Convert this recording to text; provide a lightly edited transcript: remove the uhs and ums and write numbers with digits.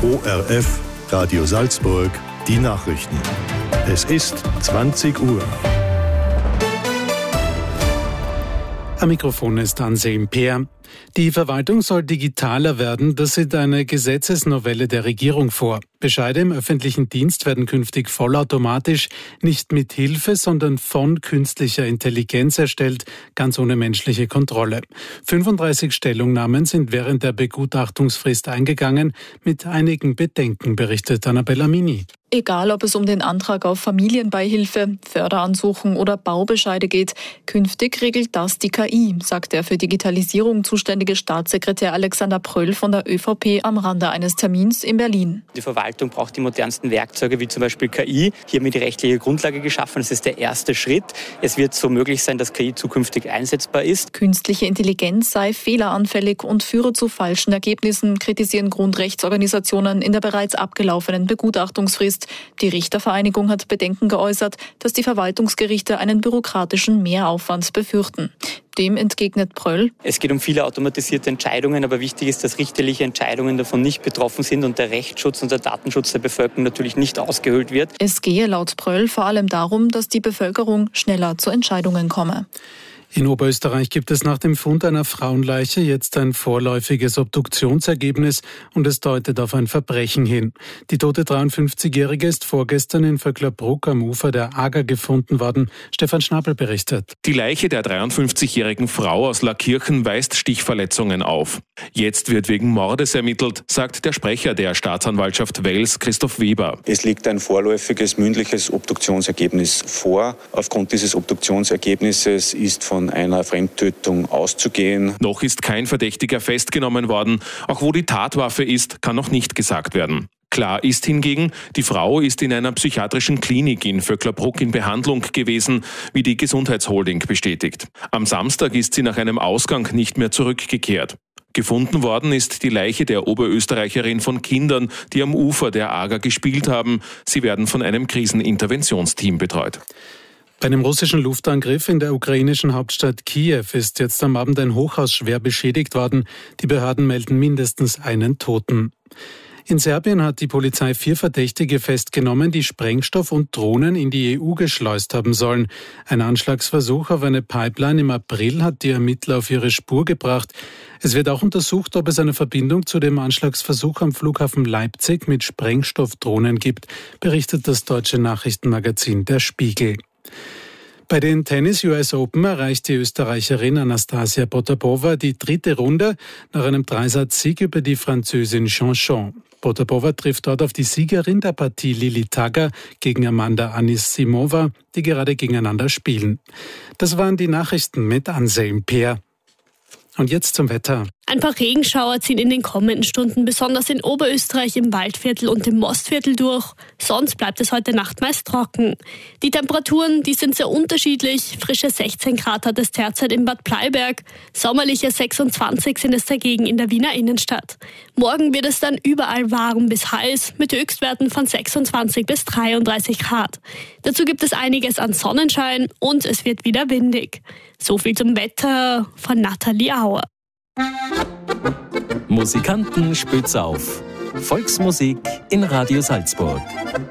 ORF Radio Salzburg, die Nachrichten. Es ist 20 Uhr. Am Mikrofon ist Anselm Peer. Die Verwaltung soll digitaler werden, das sieht eine Gesetzesnovelle der Regierung vor. Bescheide im öffentlichen Dienst werden künftig vollautomatisch, nicht mit Hilfe, sondern von künstlicher Intelligenz erstellt, ganz ohne menschliche Kontrolle. 35 Stellungnahmen sind während der Begutachtungsfrist eingegangen, mit einigen Bedenken, berichtet Annabella Mini. Egal, ob es um den Antrag auf Familienbeihilfe, Förderansuchen oder Baubescheide geht, künftig regelt das die KI, sagt der für Digitalisierung zuständige Staatssekretär Alexander Pröll von der ÖVP am Rande eines Termins in Berlin. Die Verwaltung braucht die modernsten Werkzeuge, wie zum Beispiel KI. Hier haben wir die rechtliche Grundlage geschaffen. Das ist der erste Schritt. Es wird so möglich sein, dass KI zukünftig einsetzbar ist. Künstliche Intelligenz sei fehleranfällig und führe zu falschen Ergebnissen, kritisieren Grundrechtsorganisationen in der bereits abgelaufenen Begutachtungsfrist. Die Richtervereinigung hat Bedenken geäußert, dass die Verwaltungsgerichte einen bürokratischen Mehraufwand befürchten. Dem entgegnet Pröll: Es geht um viele automatisierte Entscheidungen, aber wichtig ist, dass richterliche Entscheidungen davon nicht betroffen sind und der Rechtsschutz und der Datenschutz der Bevölkerung natürlich nicht ausgehöhlt wird. Es gehe laut Pröll vor allem darum, dass die Bevölkerung schneller zu Entscheidungen komme. In Oberösterreich gibt es nach dem Fund einer Frauenleiche jetzt ein vorläufiges Obduktionsergebnis und es deutet auf ein Verbrechen hin. Die tote 53-Jährige ist vorgestern in Vöcklerbruck am Ufer der Ager gefunden worden. Stefan Schnabel berichtet. Die Leiche der 53-jährigen Frau aus Laakirchen weist Stichverletzungen auf. Jetzt wird wegen Mordes ermittelt, sagt der Sprecher der Staatsanwaltschaft Wels, Christoph Weber. Es liegt ein vorläufiges mündliches Obduktionsergebnis vor. Aufgrund dieses Obduktionsergebnisses ist von einer Fremdtötung auszugehen. Noch ist kein Verdächtiger festgenommen worden. Auch wo die Tatwaffe ist, kann noch nicht gesagt werden. Klar ist hingegen, die Frau ist in einer psychiatrischen Klinik in Vöcklerbruck in Behandlung gewesen, wie die Gesundheitsholding bestätigt. Am Samstag ist sie nach einem Ausgang nicht mehr zurückgekehrt. Gefunden worden ist die Leiche der Oberösterreicherin von Kindern, die am Ufer der Ager gespielt haben. Sie werden von einem Kriseninterventionsteam betreut. Bei einem russischen Luftangriff in der ukrainischen Hauptstadt Kiew ist jetzt am Abend ein Hochhaus schwer beschädigt worden. Die Behörden melden mindestens einen Toten. In Serbien hat die Polizei 4 Verdächtige festgenommen, die Sprengstoff und Drohnen in die EU geschleust haben sollen. Ein Anschlagsversuch auf eine Pipeline im April hat die Ermittler auf ihre Spur gebracht. Es wird auch untersucht, ob es eine Verbindung zu dem Anschlagsversuch am Flughafen Leipzig mit Sprengstoffdrohnen gibt, berichtet das deutsche Nachrichtenmagazin Der Spiegel. Bei den Tennis US Open erreicht die Österreicherin Anastasia Potapova die 3. Runde nach einem Dreisatz-Sieg über die Französin Chanchon. Potapova trifft dort auf die Siegerin der Partie Lili Tagger gegen Amanda Anisimova, die gerade gegeneinander spielen. Das waren die Nachrichten mit Anselm Peer. Und jetzt zum Wetter. Ein paar Regenschauer ziehen in den kommenden Stunden besonders in Oberösterreich im Waldviertel und im Mostviertel durch. Sonst bleibt es heute Nacht meist trocken. Die Temperaturen, die sind sehr unterschiedlich. Frische 16 Grad hat es derzeit in Bad Bleiberg. Sommerliche 26 sind es dagegen in der Wiener Innenstadt. Morgen wird es dann überall warm bis heiß mit Höchstwerten von 26 bis 33 Grad. Dazu gibt es einiges an Sonnenschein und es wird wieder windig. So viel zum Wetter von Nathalie Auer. Musikanten spitz auf. Volksmusik in Radio Salzburg.